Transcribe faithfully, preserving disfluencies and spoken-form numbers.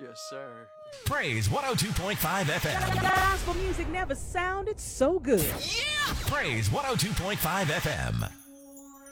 Yes, sir. Praise one oh two point five F M. Gospel music never sounded so good. Yeah! Praise one oh two point five F M.